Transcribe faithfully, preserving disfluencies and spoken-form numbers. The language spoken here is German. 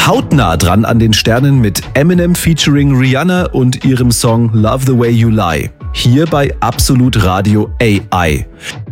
hautnah dran an den Sternen mit Eminem featuring Rihanna und ihrem Song Love the Way You Lie. Hier bei Absolut Radio A I.